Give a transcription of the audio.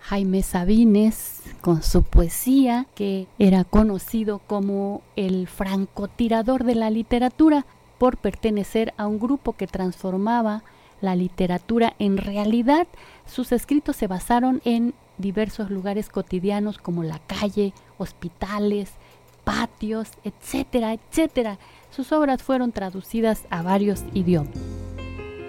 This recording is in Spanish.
Jaime Sabines, con su poesía, que era conocido como el francotirador de la literatura por pertenecer a un grupo que transformaba la literatura en realidad. Sus escritos se basaron en diversos lugares cotidianos como la calle, hospitales, patios, etcétera, etcétera. Sus obras fueron traducidas a varios idiomas.